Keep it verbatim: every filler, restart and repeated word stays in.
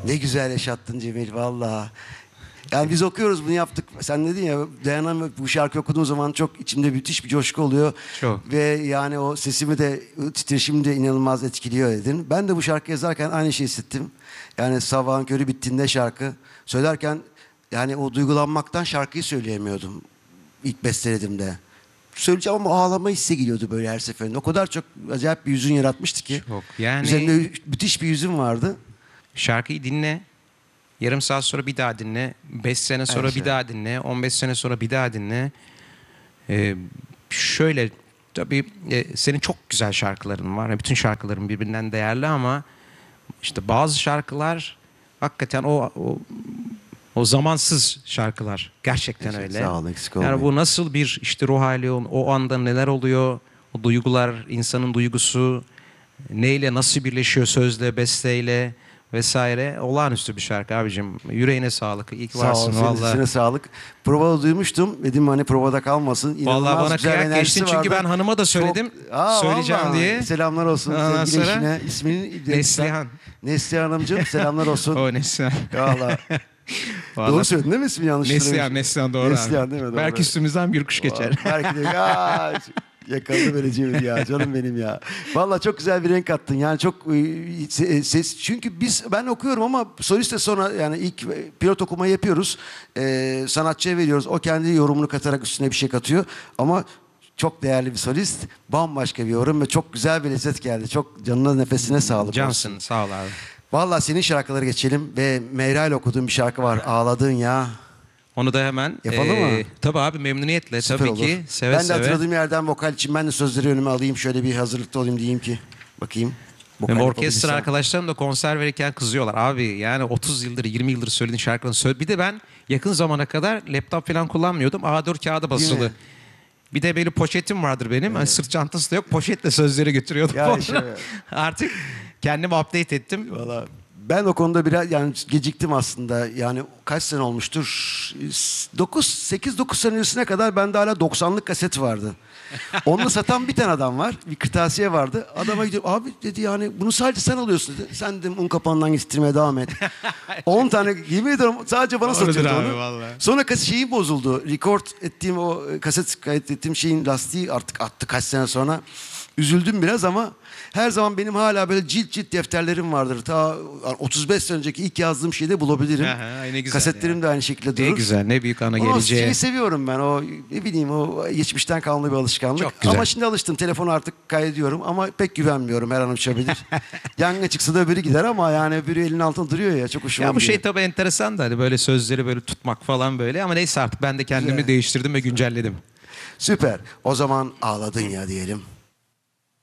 Ne güzel yaşattın Cemil vallahi. Yani biz okuyoruz bunu yaptık. Sen dedin ya dayanamam bu şarkı okuduğum zaman çok içimde müthiş bir coşku oluyor. Çok. Ve yani o sesimi de titreşimi de inanılmaz etkiliyor dedin. Ben de bu şarkı yazarken aynı şeyi hissettim. Yani sabahın körü bittiğinde şarkı söylerken yani o duygulanmaktan şarkıyı söyleyemiyordum. İlk bestelediğimde. Söyleyeceğim ama ağlama hissi geliyordu böyle her seferinde. O kadar çok acayip bir yüzün yaratmıştı ki. Çok. Yani Üzerinde müthiş bir yüzün vardı. şarkıyı dinle. Yarım saat sonra bir daha dinle. Beş sene sonra Evet, bir evet. daha dinle. On beş sene sonra bir daha dinle. Ee, şöyle tabii e, senin çok güzel şarkıların var. Bütün şarkıların birbirinden değerli ama işte bazı şarkılar hakikaten o o, o zamansız şarkılar. Gerçekten Teşekkür- öyle. Sağ ol, eksik olmayın. Yani bu nasıl bir işte ruh hali, o, o anda neler oluyor, o duygular, insanın duygusu neyle nasıl birleşiyor sözle, besteyle vesaire. Olağanüstü bir şarkı abicim. Yüreğine sağlık. İyi ki Sağ ol, varsın senin valla. sesine sağlık. Provada duymuştum. Dedim hani provada kalmasın. İnanılmaz Valla bana güzel kıyak enerjisi geçtin çünkü vardı. ben hanıma da söyledim. Çok- Aa, söyleyeceğim vallahi. diye. Selamlar olsun Ondan sevgili sonra- eşine. İsmini Neslihan. Neslihan Hanımcığım selamlar olsun. O Neslihan. Valla. Vallahi- Doğru söyledin değil mi ismini yanlış Neslihan, söylemişim. Neslihan doğru Neslihan abi. değil mi? Doğru. Belki üstümüzden bir kuş geçer. Belki de aa, yakaladı beni Cemil ya canım benim ya. Vallahi çok güzel bir renk kattın. Yani çok e, ses çünkü biz ben okuyorum ama soliste sonra yani ilk e, pilot okumayı yapıyoruz. E, sanatçıya veriyoruz. O kendi yorumunu katarak üstüne bir şey katıyor. Ama çok değerli bir solist. Bambaşka bir yorum ve çok güzel bir lezzet geldi. Çok canına nefesine sağlık Cansın olsun. sağ ol abi. Vallahi senin şarkıları geçelim ve Meyra ile okuduğum bir şarkı var. Ağladın ya. Onu da hemen Yapalım mı? Tabii abi memnuniyetle Süper tabii olur. ki seve ben de seve. hatırladığım yerden vokal için ben de sözleri önüme alayım. Şöyle bir hazırlıkta olayım diyeyim ki. Bakayım. Vokal Benim orkestra yapabilirsem. arkadaşlarım da konser verirken kızıyorlar. Abi yani otuz yıldır yirmi yıldır söylediğin şarkılarını söyle. Bir de ben yakın zamana kadar laptop falan kullanmıyordum. A dört kağıda Değil basılı. mi? Bir de böyle poşetim vardır benim. Hani sırt çantası da yok. Poşetle sözleri götürüyordum. Ya falan. işte. Artık kendimi update ettim. Valla ben o konuda biraz yani geciktim aslında. Yani kaç sene olmuştur? dokuz sekiz dokuz sene öncesine kadar bende hala doksanlık kaset vardı. Onu satan bir tane adam var. Bir kırtasiye vardı. Adama gidiyorum. Abi dedi yani bunu sadece sen alıyorsun dedi. Sen de un kapağından getirmeye devam et. on tane yemin ediyorum sadece bana Doğrudur satıyordu abi, onu. vallahi. Sonra kas- şeyi bozuldu. Record ettiğim o kaset kaydettiğim şeyin lastiği artık attı kaç sene sonra. Üzüldüm biraz ama her zaman benim hala böyle cilt cilt defterlerim vardır. Ta otuz beş sene önceki ilk yazdığım şeyi de bulabilirim. Aha, ne güzel Kasetlerim ya. de aynı şekilde durur. Ne güzel, ne büyük ana O geleceğe. şeyi seviyorum ben. O ne bileyim o geçmişten kalma bir alışkanlık. Çok güzel. Ama şimdi alıştım. Telefonu artık kaydediyorum ama pek güvenmiyorum. Her an uçabilir. Yangın çıksa da öbürü gider ama yani öbürü elinin altında duruyor ya. Çok hoşuma Ya bu gidiyor. şey tabii enteresan da hani böyle sözleri böyle tutmak falan böyle ama neyse artık ben de kendimi Güzel. değiştirdim ve güncelledim. Süper. O zaman ağladın ya diyelim.